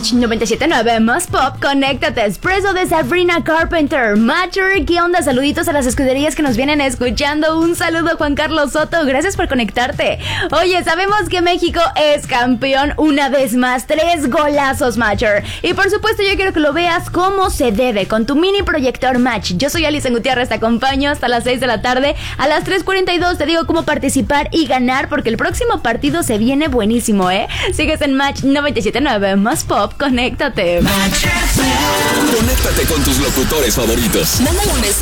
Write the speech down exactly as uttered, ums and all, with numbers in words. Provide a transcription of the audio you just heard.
Match noventa y siete punto nueve más Pop, conéctate. Expreso de Sabrina Carpenter. Matcher, ¿qué onda? Saluditos a las escuderías que nos vienen escuchando. Un saludo, Juan Carlos Soto. Gracias por conectarte. Oye, sabemos que México es campeón una vez más. Tres golazos, Matcher. Y por supuesto, yo quiero que lo veas como se debe, con tu mini proyector Match. Yo soy Alison Gutiérrez, te acompaño hasta las seis de la tarde. A las tres cuarenta y dos te digo cómo participar y ganar, porque el próximo partido se viene buenísimo, ¿eh? Sigues en Match noventa y siete punto nueve más Pop, conéctate. Conéctate con tus locutores favoritos. Mándale un mensaje